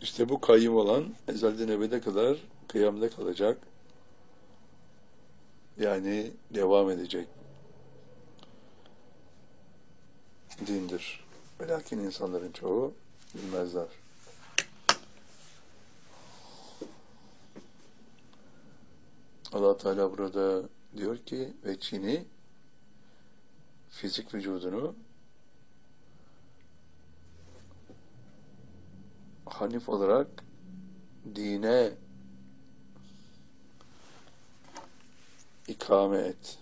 İşte bu kayyum olan ezelden ebede kadar kıyamda kalacak. Yani devam edecek dindir. Velakin insanların çoğu bilmezler. Allah Teala burada diyor ki ve Çin'i, fizik vücudunu hanif olarak dine ikame et.